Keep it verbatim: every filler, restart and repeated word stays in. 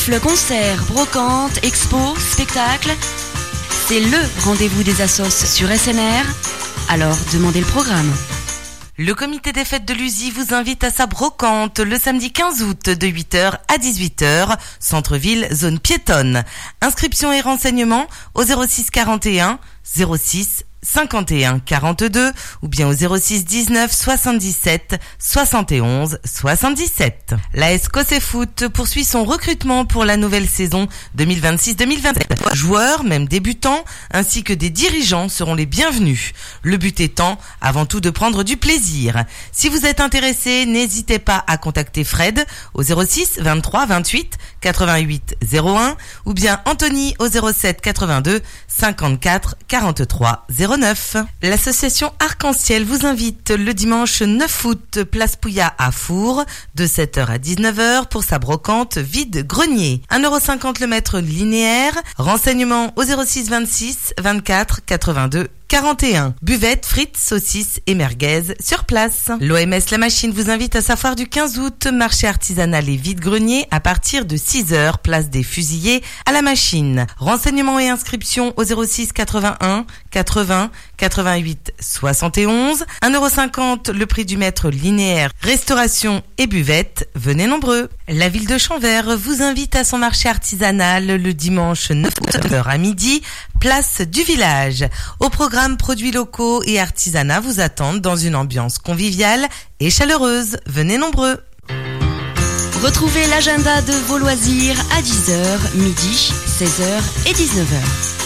Raffles, concerts, brocantes, expos, spectacles. C'est le rendez-vous des assos sur S N R. Alors, demandez le programme. Le comité des fêtes de l'U S I vous invite à sa brocante le samedi quinze août de huit heures à dix-huit heures, centre-ville, zone piétonne. Inscription et renseignements au zéro six quarante et un zéro six cinquante et un quarante-deux ou bien au zéro six dix-neuf soixante-dix-sept soixante et onze soixante-dix-sept. L'A S Cossé Foot poursuit son recrutement pour la nouvelle saison deux mille vingt-six deux mille vingt-sept. Joueurs, même débutants, ainsi que des dirigeants seront les bienvenus. Le but étant, avant tout, de prendre du plaisir. Si vous êtes intéressé, n'hésitez pas à contacter Fred au zéro six vingt-trois vingt-huit quatre-vingt-huit zéro un ou bien Anthony au zéro sept quatre-vingt-deux cinquante-quatre quarante-trois zéro neuf. L'association Arc-en-Ciel vous invite le dimanche neuf août, place Pouillat à Four, de sept heures à dix-neuf heures pour sa brocante vide-grenier. un euro cinquante le mètre linéaire. Renseignements au zéro six vingt-six vingt-quatre quatre-vingt-deux quarante et un. Buvette, frites, saucisses et merguez sur place. L'O M S La Machine vous invite à sa foire du quinze août, marché artisanal et vide-grenier à partir de six heures, place des Fusillés à La Machine. Renseignements et inscriptions au zéro six quatre-vingt-un quatre-vingts quatre-vingt-huit soixante et onze. un euro cinquante le prix du mètre linéaire. Restauration et buvette, venez nombreux. La ville de Champvert vous invite à son marché artisanal le dimanche neuf août à midi, place du village. Au programme, produits locaux et artisanat vous attendent dans une ambiance conviviale et chaleureuse. Venez nombreux. Retrouvez l'agenda de vos loisirs à dix heures, midi, seize heures et dix-neuf heures.